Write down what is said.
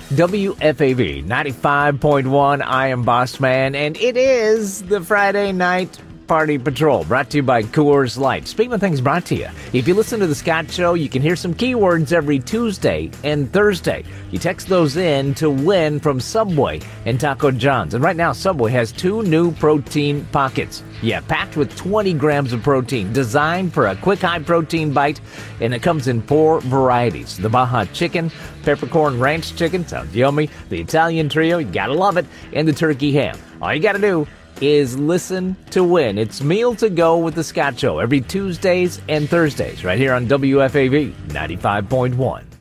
WFAV 95.1. I am Boss Man, and it is the Friday Night Party Patrol, brought to you by Coors Light. Speaking of things brought to you, if you listen to The Scott Show, you can hear some keywords every Tuesday and Thursday. You text those in to win from Subway and Taco John's. And right now, Subway has 2 new protein pockets. Yeah, packed with 20 grams of protein, designed for a quick high-protein bite, and it comes in 4 varieties. The Baja Chicken, Peppercorn Ranch Chicken, sounds yummy, the Italian Trio, you gotta love it, and the Turkey Ham. All you gotta do is listen to win. It's Meal to Go with The Scott Show every Tuesdays and Thursdays right here on WFAV 95.1.